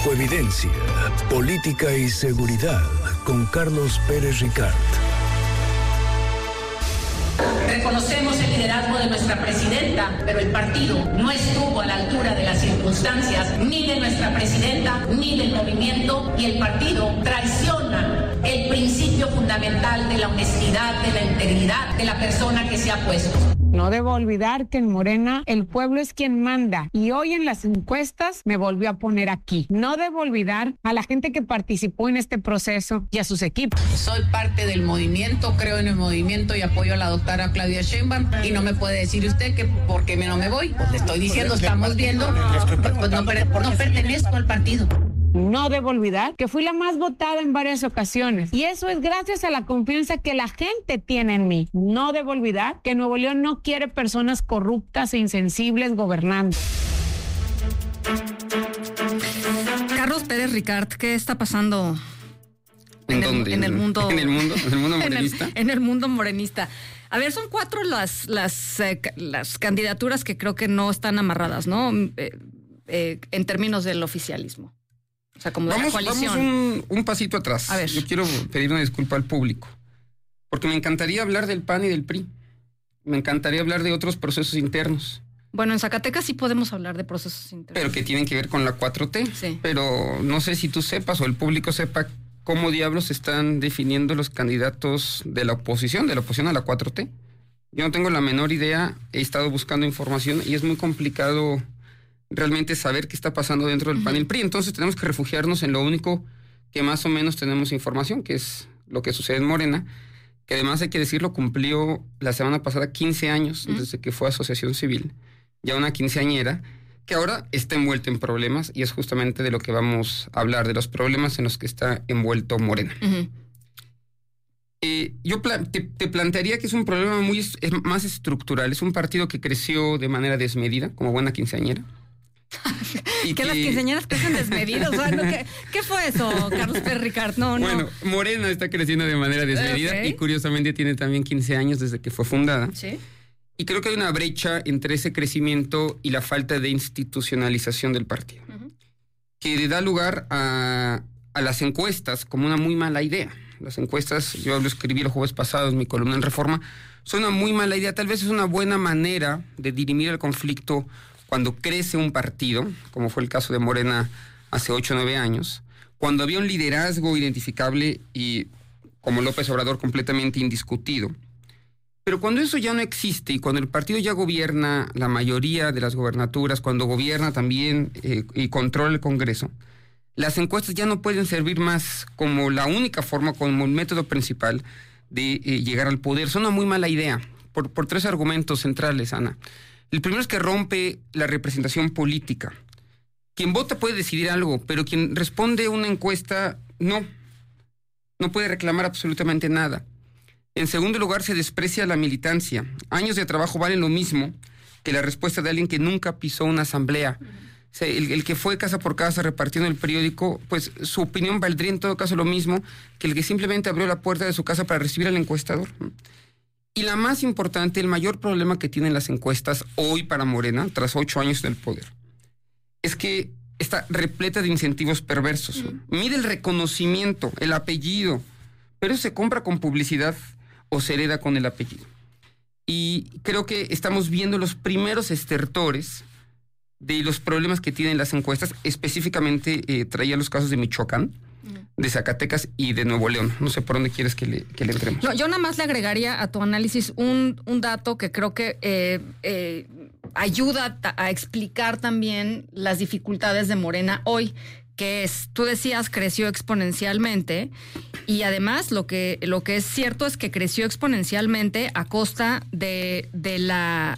Narcoevidencia, política y seguridad con Carlos Pérez Ricard. Reconocemos el liderazgo de nuestra presidenta, pero el partido no estuvo a la altura de las circunstancias, ni de nuestra presidenta, ni del movimiento, y el partido traiciona el principio fundamental de la honestidad, de la integridad de la persona que se ha puesto. No debo olvidar que en Morena el pueblo es quien manda y hoy en las encuestas me volvió a poner aquí. No debo olvidar a la gente que participó en este proceso y a sus equipos. Soy parte del movimiento, creo en el movimiento y apoyo a la doctora Claudia Sheinbaum, y no me puede decir usted que por qué no me voy. Pues le estoy diciendo, estamos viendo, pues no pertenezco al partido. No debo olvidar que fui la más votada en varias ocasiones y eso es gracias a la confianza que la gente tiene en mí. No debo olvidar que Nuevo León no quiere personas corruptas e insensibles gobernando. Carlos Pérez Ricard, ¿qué está pasando en el mundo morenista? En el mundo morenista. A ver, son 4 las candidaturas que creo que no están amarradas, ¿no? En términos del oficialismo. O sea, como de la coalición. Vamos un pasito atrás. A ver. Yo quiero pedir una disculpa al público, porque me encantaría hablar del PAN y del PRI. Me encantaría hablar de otros procesos internos. Bueno, en Zacatecas sí podemos hablar de procesos internos. Pero que tienen que ver con la 4T. Sí. Pero no sé si tú sepas o el público sepa cómo diablos están definiendo los candidatos de la oposición a la 4T. Yo no tengo la menor idea, he estado buscando información y es muy complicado realmente saber qué está pasando dentro del PAN y el PRI. Entonces tenemos que refugiarnos en lo único que más o menos tenemos información, que es lo que sucede en Morena, que además hay que decirlo, cumplió la semana pasada 15 años desde que fue asociación civil, ya una quinceañera, que ahora está envuelta en problemas y es justamente de lo que vamos a hablar, de los problemas en los que está envuelto Morena. Yo te plantearía que es un problema más estructural, es un partido que creció de manera desmedida, como buena quinceañera. Que las quinceañeras crecen desmedidas. O sea, ¿qué fue eso, Carlos Pérez Ricard? No. Bueno, Morena está creciendo de manera desmedida y curiosamente tiene también 15 años desde que fue fundada. Sí. Y creo que hay una brecha entre ese crecimiento y la falta de institucionalización del partido, que da lugar a las encuestas como una muy mala idea. Las encuestas, yo lo escribí el jueves pasado en mi columna en Reforma, son una muy mala idea. Tal vez es una buena manera de dirimir el conflicto cuando crece un partido, como fue el caso de Morena hace 8 o 9 años, cuando había un liderazgo identificable y, como López Obrador, completamente indiscutido. Pero cuando eso ya no existe y cuando el partido ya gobierna la mayoría de las gobernaturas, cuando gobierna también y controla el Congreso, las encuestas ya no pueden servir más como la única forma, como el método principal de llegar al poder. Es una muy mala idea, por 3 argumentos centrales, Ana. El primero es que rompe la representación política. Quien vota puede decidir algo, pero quien responde a una encuesta no puede reclamar absolutamente nada. En segundo lugar, se desprecia la militancia. Años de trabajo valen lo mismo que la respuesta de alguien que nunca pisó una asamblea. O sea, el que fue casa por casa repartiendo el periódico, pues su opinión valdría en todo caso lo mismo que el que simplemente abrió la puerta de su casa para recibir al encuestador. Y la más importante, el mayor problema que tienen las encuestas hoy para Morena, tras 8 años del poder, es que está repleta de incentivos perversos. Mide el reconocimiento, el apellido, pero se compra con publicidad o se hereda con el apellido. Y creo que estamos viendo los primeros estertores de los problemas que tienen las encuestas. Específicamente traía los casos de Michoacán, de Zacatecas y de Nuevo León. No sé por dónde quieres que le entremos. No, yo nada más le agregaría a tu análisis un dato que creo que ayuda a explicar también las dificultades de Morena hoy, que es, tú decías, creció exponencialmente y además lo que es cierto es que creció exponencialmente a costa de la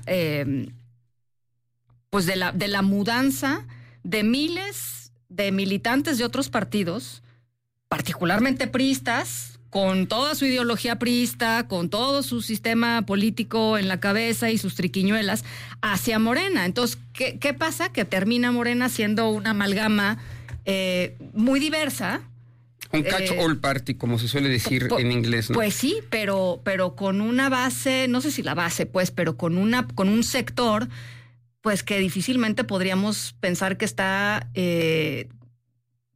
mudanza de miles de militantes de otros partidos, particularmente priistas, con toda su ideología priista, con todo su sistema político en la cabeza y sus triquiñuelas, hacia Morena. Entonces, ¿qué pasa? Que termina Morena siendo una amalgama muy diversa. Un catch-all party, como se suele decir en inglés, ¿no? Pues sí, pero con una base, no sé si la base, pues, pero con un sector, pues, que difícilmente podríamos pensar que está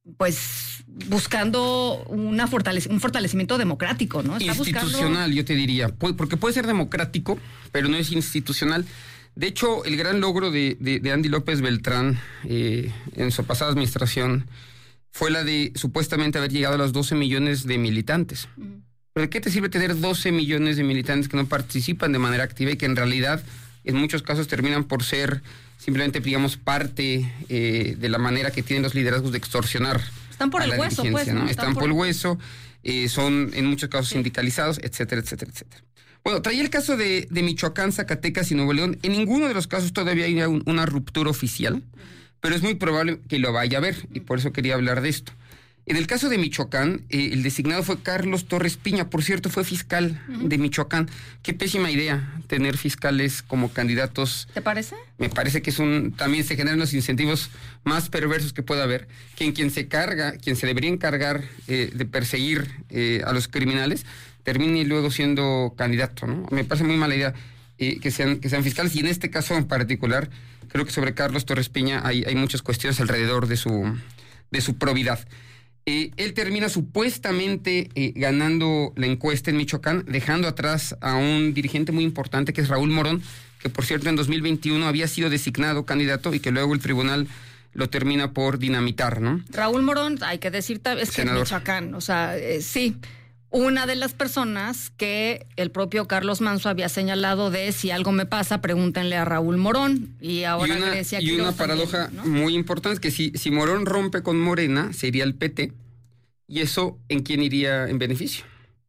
pues buscando un fortalecimiento democrático, ¿no? Está institucional, yo te diría, porque puede ser democrático, pero no es institucional. De hecho, el gran logro de Andy López Beltrán en su pasada administración fue la de supuestamente haber llegado a los 12 millones de militantes. ¿Pero de qué te sirve tener 12 millones de militantes que no participan de manera activa y que en realidad en muchos casos terminan por ser simplemente, digamos, parte de la manera que tienen los liderazgos de extorsionar? Están por el hueso, pues, ¿no? Están por el hueso, son en muchos casos sindicalizados, etcétera, etcétera, etcétera. Bueno, traía el caso de Michoacán, Zacatecas y Nuevo León. En ninguno de los casos todavía hay una ruptura oficial, pero es muy probable que lo vaya a haber, y por eso quería hablar de esto. En el caso de Michoacán, el designado fue Carlos Torres Piña, por cierto, fue fiscal de Michoacán. Qué pésima idea tener fiscales como candidatos. ¿Te parece? Me parece que también se generan los incentivos más perversos que pueda haber, que quien se debería encargar de perseguir a los criminales, termine luego siendo candidato, ¿no? Me parece muy mala idea que sean fiscales, y en este caso en particular, creo que sobre Carlos Torres Piña hay muchas cuestiones alrededor de su probidad. Él termina supuestamente ganando la encuesta en Michoacán, dejando atrás a un dirigente muy importante que es Raúl Morón, que por cierto en 2021 había sido designado candidato y que luego el tribunal lo termina por dinamitar, ¿no? Raúl Morón, hay que decir, es que es Michoacán, o sea, sí, una de las personas que el propio Carlos Manso había señalado de si algo me pasa, pregúntenle a Raúl Morón. Y ahora Grecia Quiroz. Y una paradoja también, ¿no? Muy importante es que si Morón rompe con Morena, se iría al PT, y eso, ¿en quién iría en beneficio?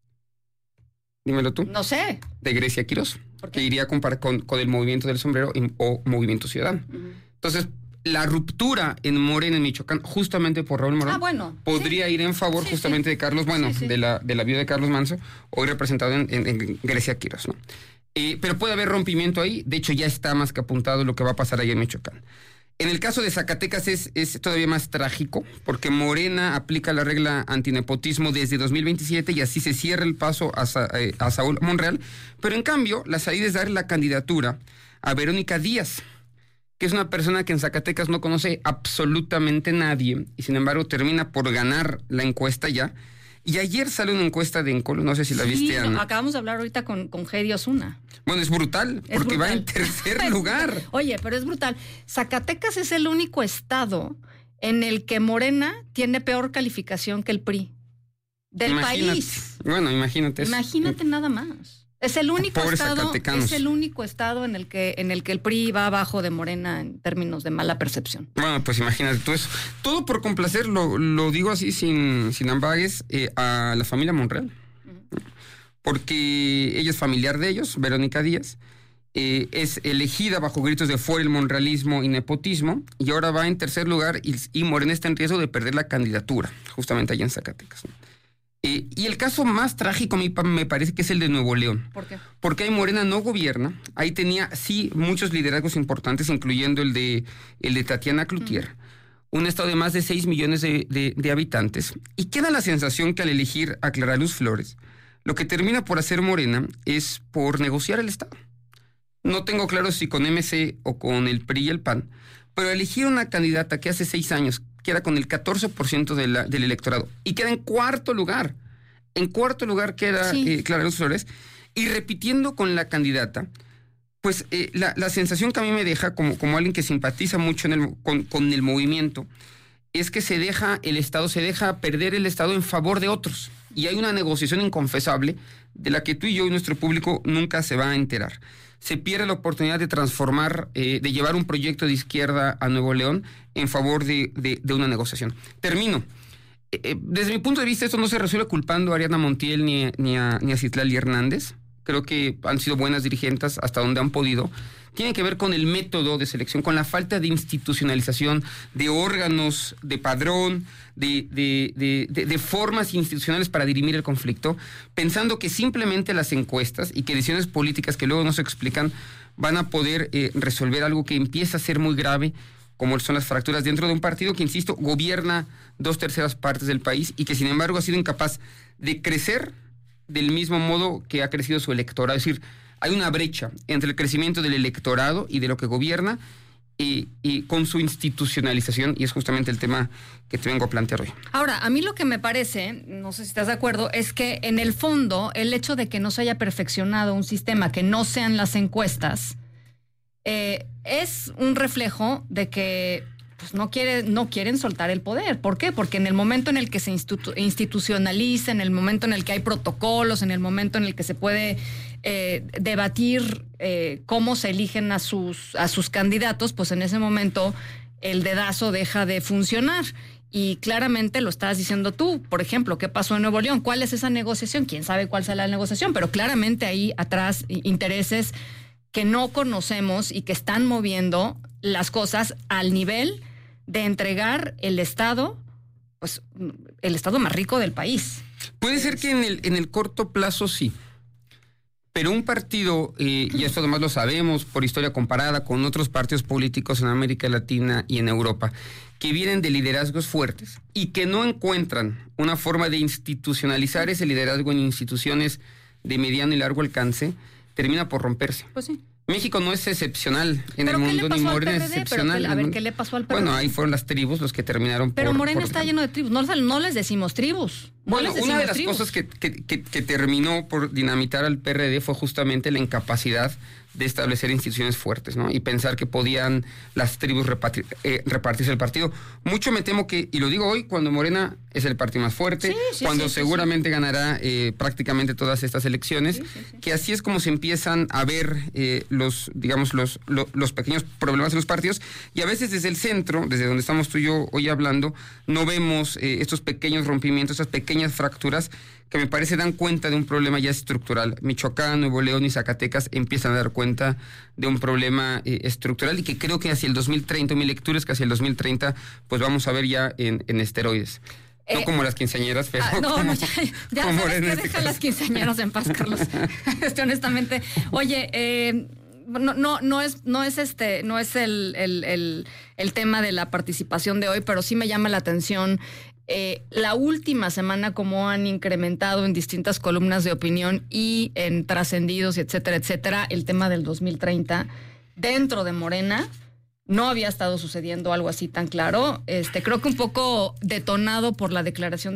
Dímelo tú. No sé. De Grecia Quiroz, que iría con el Movimiento del Sombrero o Movimiento Ciudadano. Entonces, la ruptura en Morena, en Michoacán, justamente por Raúl Morón, podría ir en favor justamente de Carlos, de la viuda de Carlos Manso, hoy representado en Grecia Quiroz, ¿no? Pero puede haber rompimiento ahí. De hecho, ya está más que apuntado lo que va a pasar ahí en Michoacán. En el caso de Zacatecas es todavía más trágico, porque Morena aplica la regla antinepotismo desde 2027 y así se cierra el paso a Saúl Monreal. Pero en cambio, la salida es dar la candidatura a Verónica Díaz, que es una persona que en Zacatecas no conoce absolutamente nadie, y sin embargo termina por ganar la encuesta ya. Y ayer sale una encuesta de Encolo, no sé si la viste, Ana. Acabamos de hablar ahorita con Heidi Osuna. Bueno, es brutal, porque va en tercer lugar. Oye, pero es brutal. Zacatecas es el único estado en el que Morena tiene peor calificación que el PRI del país. Bueno, imagínate eso. Imagínate nada más. Es el único estado en el que el PRI va abajo de Morena en términos de mala percepción. Bueno, pues imagínate tú eso. Todo por complacer, lo digo así sin ambages, a la familia Monreal. Porque ella es familiar de ellos, Verónica Díaz, es elegida bajo gritos de fuera el monrealismo y nepotismo, y ahora va en tercer lugar y Morena está en riesgo de perder la candidatura, justamente allá en Zacatecas, ¿no? Y el caso más trágico a mí me parece que es el de Nuevo León. ¿Por qué? Porque ahí Morena no gobierna. Ahí tenía, sí, muchos liderazgos importantes, incluyendo el de Tatiana Cloutier. Un estado de más de 6 millones de habitantes. Y queda la sensación que al elegir a Clara Luz Flores, lo que termina por hacer Morena es por negociar el estado. No tengo claro si con MC o con el PRI y el PAN, pero elegir una candidata que hace 6 años queda con el 14% del electorado y queda en cuarto lugar. En cuarto lugar queda Clara Luz Flores, y repitiendo con la candidata, pues la sensación que a mí me deja como alguien que simpatiza mucho con el movimiento es que se deja perder el Estado en favor de otros, y hay una negociación inconfesable de la que tú y yo y nuestro público nunca se va a enterar. Se pierde la oportunidad de transformar, de llevar un proyecto de izquierda a Nuevo León en favor de una negociación. Termino. Desde mi punto de vista, esto no se resuelve culpando a Ariadna Montiel ni a Citlali Hernández. Creo que han sido buenas dirigentes hasta donde han podido. Tiene que ver con el método de selección, con la falta de institucionalización, de órganos, de padrón, de formas institucionales para dirimir el conflicto, pensando que simplemente las encuestas y que decisiones políticas que luego no se explican van a poder resolver algo que empieza a ser muy grave, como son las fracturas dentro de un partido que, insisto, gobierna 2/3 partes del país y que, sin embargo, ha sido incapaz de crecer del mismo modo que ha crecido su electorado. Es decir, hay una brecha entre el crecimiento del electorado y de lo que gobierna y con su institucionalización, y es justamente el tema que te vengo a plantear hoy. Ahora, a mí lo que me parece, no sé si estás de acuerdo, es que en el fondo el hecho de que no se haya perfeccionado un sistema que no sean las encuestas es un reflejo de que pues no quieren soltar el poder. ¿Por qué? Porque en el momento en el que se institucionaliza, en el momento en el que hay protocolos, en el momento en el que se puede debatir cómo se eligen a sus candidatos, pues en ese momento el dedazo deja de funcionar. Y claramente lo estabas diciendo tú, por ejemplo, ¿qué pasó en Nuevo León? ¿Cuál es esa negociación? ¿Quién sabe cuál será la negociación? Pero claramente hay atrás intereses que no conocemos y que están moviendo las cosas al nivel de entregar el Estado, pues el Estado más rico del país. Puede ser que en el corto plazo sí, pero un partido, y esto además lo sabemos por historia comparada con otros partidos políticos en América Latina y en Europa, que vienen de liderazgos fuertes y que no encuentran una forma de institucionalizar ese liderazgo en instituciones de mediano y largo alcance, termina por romperse. Pues sí. México no es excepcional en el mundo, ni Morena es excepcional. A ver, ¿qué le pasó al PRD? Bueno, ahí fueron las tribus los que terminaron Pero Morena está lleno de tribus, no les decimos tribus. Bueno, una de las cosas que terminó por dinamitar al PRD fue justamente la incapacidad de establecer instituciones fuertes, ¿no? Y pensar que podían las tribus repartirse el partido. Mucho me temo que, y lo digo hoy, cuando Morena es el partido más fuerte, cuando seguramente ganará prácticamente todas estas elecciones, que así es como se empiezan a ver los pequeños problemas en los partidos, y a veces desde el centro, desde donde estamos tú y yo hoy hablando, no vemos estos pequeños rompimientos, estas pequeñas fracturas que me parece dan cuenta de un problema ya estructural. Michoacán, Nuevo León y Zacatecas empiezan a dar cuenta de un problema estructural, y que creo que hacia el 2030, mi lectura es que hacia el 2030, pues vamos a ver ya en esteroides. No como las quinceañeras, pero ya sabes que deja las quinceañeras en paz, Carlos. Honestamente. Oye, no es el tema de la participación de hoy, pero sí me llama la atención la última semana cómo han incrementado en distintas columnas de opinión y en trascendidos, etcétera, etcétera, el tema del 2030 dentro de Morena. No había estado sucediendo algo así tan claro. Creo que un poco detonado por la declaración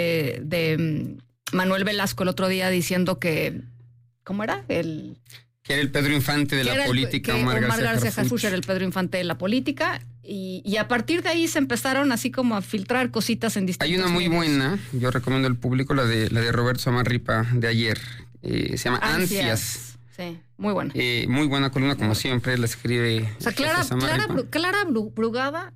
de Manuel Velasco el otro día diciendo que, ¿cómo era? Que era el Pedro Infante de la política. Omar García Harfuch era el Pedro Infante de la política. Y a partir de ahí se empezaron así como a filtrar cositas en distintos Hay una muy medios. buena, yo recomiendo al público, la de Roberto Samarripa de ayer. Se llama Ansias. Sí, muy buena. Muy buena columna, como siempre, la escribe. O sea, Clara Brugada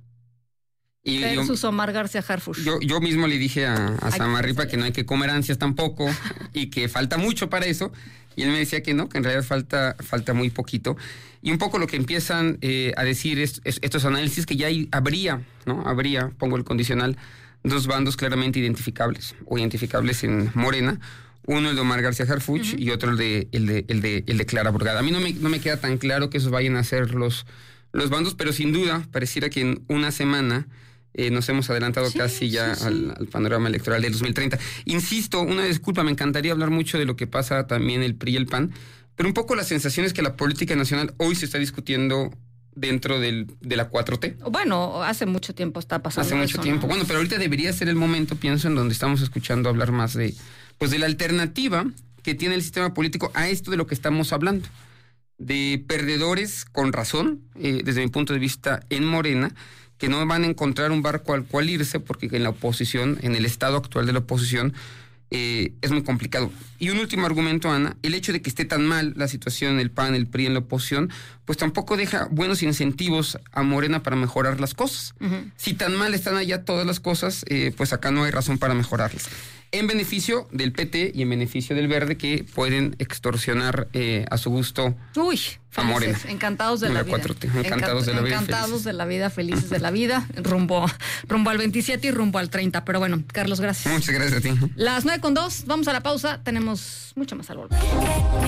versus Omar García Harfuch. Yo mismo le dije a Samarripa que no hay que comer ansias tampoco y que falta mucho para eso. Y él me decía que no, que en realidad falta muy poquito. Y un poco lo que empiezan a decir estos análisis, que ya habría, pongo el condicional, dos bandos claramente identificables en Morena. Uno el de Omar García Harfuch y otro el de Clara Brugada. A mí no me queda tan claro que esos vayan a ser los bandos, pero sin duda pareciera que en una semana nos hemos adelantado casi ya al panorama electoral del 2030. Insisto, una disculpa, me encantaría hablar mucho de lo que pasa también el PRI y el PAN, pero un poco la sensación es que la política nacional hoy se está discutiendo dentro de la 4T. Bueno, hace mucho tiempo está pasando Hace mucho tiempo, ¿no? Bueno, pero ahorita debería ser el momento, pienso, en donde estamos escuchando hablar más de la alternativa que tiene el sistema político a esto de lo que estamos hablando. De perdedores, con razón, desde mi punto de vista, en Morena, que no van a encontrar un barco al cual irse, porque en la oposición, en el estado actual de la oposición, es muy complicado. Y un último argumento, Ana, el hecho de que esté tan mal la situación en el PAN, el PRI, en la oposición, pues tampoco deja buenos incentivos a Morena para mejorar las cosas. Si tan mal están allá todas las cosas, pues acá no hay razón para mejorarlas. En beneficio del PT y en beneficio del Verde, que pueden extorsionar a su gusto a Morena. Encantados de la vida. 4T, encantados de la vida. Encantados de la vida, felices de la vida, rumbo al 27 y rumbo al 30. Pero bueno, Carlos, gracias. Muchas gracias a ti. Las 9:02, vamos a la pausa, tenemos mucho más al volver.